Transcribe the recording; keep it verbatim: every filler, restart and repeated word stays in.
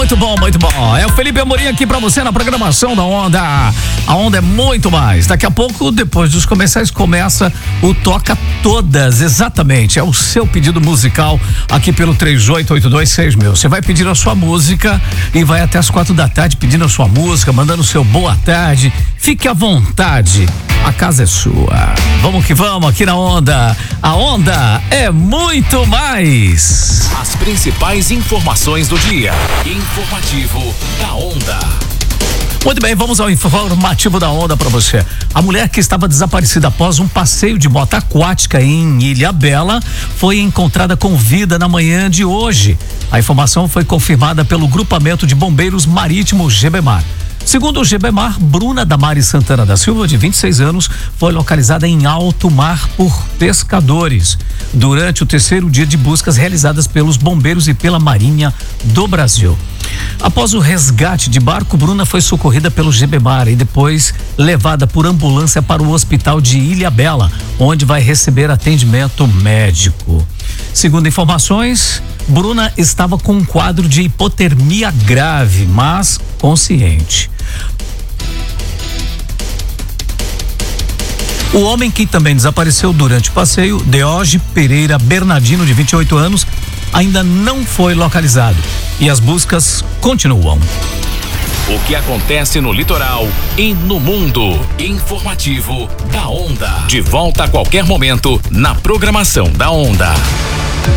muito bom, muito bom. É o Felipe Amorim aqui pra você na programação da Onda. A Onda é muito mais. Daqui a pouco, depois dos comerciais, começa o Toca Todas, exatamente. É o seu pedido musical aqui pelo três oito oito dois seis mil. Você vai pedir a sua música e vai até as quatro da tarde pedindo a sua música, mandando o seu boa tarde. Fique à vontade. A casa é sua. Vamos que vamos aqui na Onda. A Onda é muito mais. As principais informações do dia. Informativo da Onda. Muito bem, vamos ao informativo da Onda para você. A mulher que estava desaparecida após um passeio de moto aquática em Ilhabela foi encontrada com vida na manhã de hoje. A informação foi confirmada pelo grupamento de bombeiros marítimo Gebemar. Segundo o Gebemar, Bruna Damares Santana da Silva, de vinte e seis anos, foi localizada em alto mar por pescadores durante o terceiro dia de buscas realizadas pelos bombeiros e pela Marinha do Brasil. Após o resgate de barco, Bruna foi socorrida pelo Gebemar e depois levada por ambulância para o hospital de Ilhabela, onde vai receber atendimento médico. Segundo informações, Bruna estava com um quadro de hipotermia grave, mas consciente. O homem que também desapareceu durante o passeio, Deoge Pereira Bernardino, de vinte e oito anos, ainda não foi localizado e as buscas continuam. O que acontece no litoral e no mundo. Informativo da Onda. De volta a qualquer momento na programação da Onda.